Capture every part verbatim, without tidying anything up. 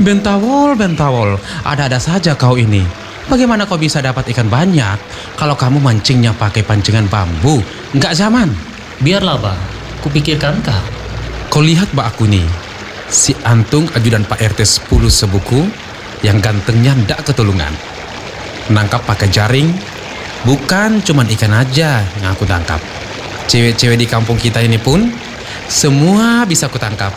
Bentawol, Bentawol, ada-ada saja kau ini. Bagaimana kau bisa dapat ikan banyak kalau kamu mancingnya pakai pancingan bambu? Nggak zaman. Biarlah, Bang. Kupikirkan kau. Kau lihat Mbak aku nih. Si Antung ajudan Pak R T sepuluh sebuku yang gantengnya ndak ketulungan. Nangkap pakai jaring, bukan cuman ikan aja yang aku tangkap. Cewek-cewek di kampung kita ini pun semua bisa kutangkap.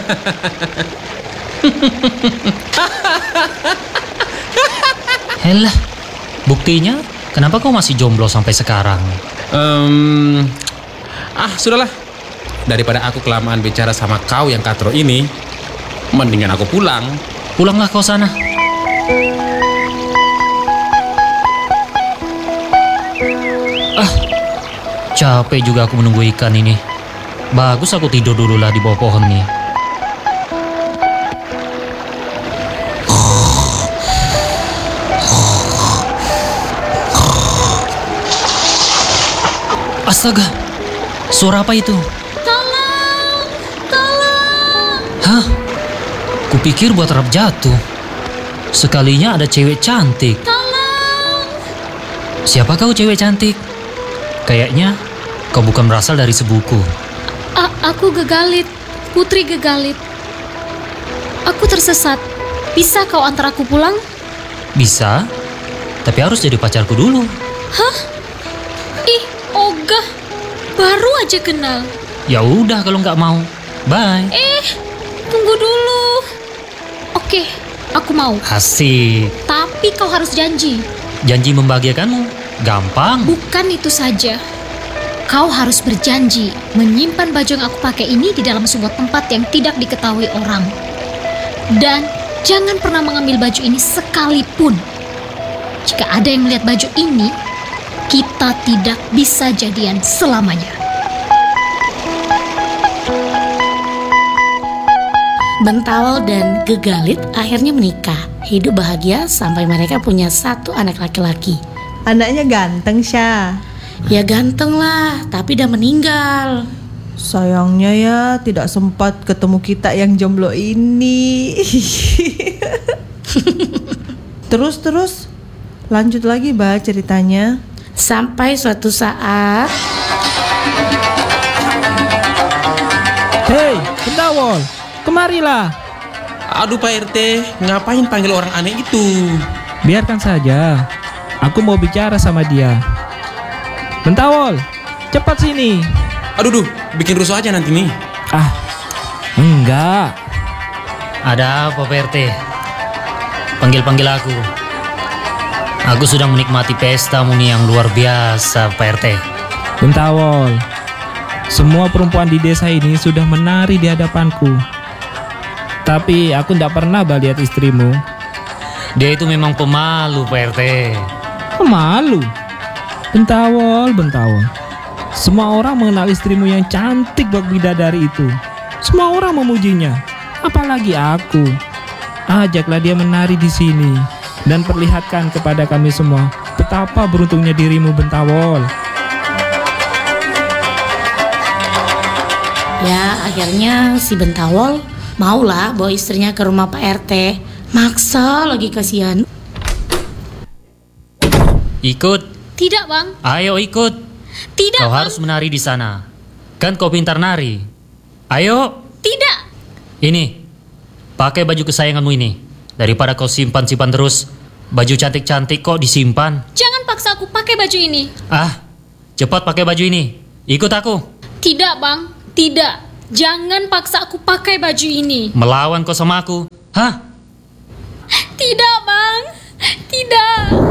Helah, buktinya kenapa kau masih jomblo sampai sekarang? Um, ah, sudahlah. Daripada aku kelamaan bicara sama kau yang katro ini, mendingan aku pulang. Pulanglah kau sana. Ah, capek juga aku menunggu ikan ini. Bagus aku tidur dulu lah di bawah pohon nih. Astaga, suara apa itu? Tolong! Tolong! Hah? Kupikir buat rap jatuh. Sekalinya ada cewek cantik. Tolong! Siapa kau cewek cantik? Kayaknya kau bukan berasal dari sebuku. A- aku Gegalit, Putri Gegalit. Aku tersesat. Bisa kau antar aku pulang? Bisa, tapi harus jadi pacarku dulu. Hah? Ih, ogah. Baru aja kenal. Ya udah kalau nggak mau, bye. Eh, tunggu dulu. Oke, aku mau. Asik. Tapi kau harus janji. Janji membahagiakanmu? Gampang. Bukan itu saja. Kau harus berjanji menyimpan baju yang aku pakai ini di dalam sebuah tempat yang tidak diketahui orang. Dan jangan pernah mengambil baju ini sekalipun. Jika ada yang melihat baju ini, kita tidak bisa jadian selamanya. Bentawol dan Gegalit akhirnya menikah. Hidup bahagia sampai mereka punya satu anak laki-laki. Anaknya ganteng, Syah. Ya ganteng lah, tapi udah meninggal. Sayangnya ya tidak sempat ketemu kita yang jomblo ini. Terus-terus lanjut lagi Mbak ceritanya. Sampai suatu saat, Hei, Bentawol, kemarilah. Aduh Pak R T, ngapain panggil orang aneh itu? Biarkan saja, aku mau bicara sama dia. Bentawol, cepat sini. Aduh duh, bikin rusuh aja nanti nih. Ah, enggak. Ada apa P R T? Panggil-panggil aku. Aku sudah menikmati pestamu nih yang luar biasa P R T. Bentawol, semua perempuan di desa ini sudah menari di hadapanku. Tapi aku tidak pernah lihat istrimu. Dia itu memang pemalu P R T. Malu. Bentawol, Bentawol. Semua orang mengenal istrimu yang cantik bak bidadari itu. Semua orang memujinya. Apalagi aku. Ajaklah dia menari di sini dan perlihatkan kepada kami semua betapa beruntungnya dirimu, Bentawol. ya akhirnya si Bentawol maulah bawa istrinya ke rumah Pak R T. Maksa lagi, kasihan. Ikut. Tidak, Bang. Ayo ikut. Tidak, Kau Bang. harus menari di sana. Kan kau pintar nari. Ayo. Tidak. Ini. Pakai baju kesayanganmu ini. Daripada kau simpan-simpan terus. Baju cantik-cantik kok disimpan. Jangan paksa aku pakai baju ini. Ah, cepat pakai baju ini. Ikut aku. Tidak, Bang. Tidak. Jangan paksa aku pakai baju ini. Melawan kau sama aku. Hah? Tidak, Bang. Tidak.